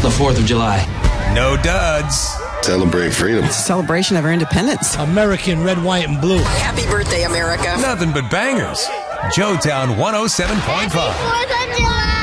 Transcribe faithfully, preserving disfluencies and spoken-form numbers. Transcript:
the fourth of July? No duds. Celebrate freedom. It's a celebration of our independence. American red, white, and blue. Happy birthday, America. Nothing but bangers. Joetown one oh seven point five. Happy fourth of July.